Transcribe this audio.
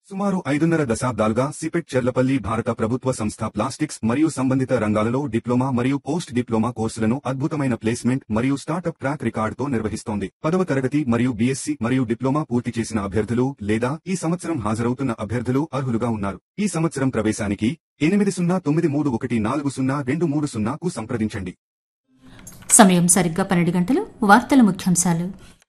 సుమారు 5.5 దశాబ్దాలుగా సిపెట్ చెర్లపల్లి భారత ప్రభుత్వ సంస్థ ప్లాస్టిక్స్ మరియు సంబంధిత రంగాలలో డిప్లొమా మరియు పోస్ట్ డిప్లొమా కోర్సులను అద్భుతమైన ప్లేస్మెంట్ మరియు స్టార్టప్ ట్రాక్ రికార్డుతో నిర్వహిస్తోంది. 10వ తరగతి మరియు బీఎస్సీ మరియు డిప్లొమా పూర్తి చేసిన అభ్యర్థులు లేదా ఈ సంవత్సరం హాజరవుతున్న అభ్యర్థులు అర్హులుగా ఉన్నారు. ఈ సంవత్సరం ప్రవేశానికి 8093140230కు సంప్రదించండి. సమయం సరిగ్గా 12 గంటలు. వార్తల ముఖ్యాంశాలు.